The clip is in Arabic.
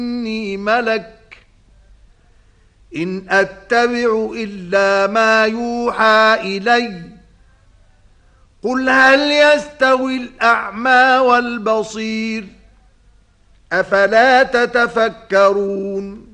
إني ملك إن أتبع إلا ما يوحى إلي قل هل يستوي الأعمى والبصير أفلا تتفكرون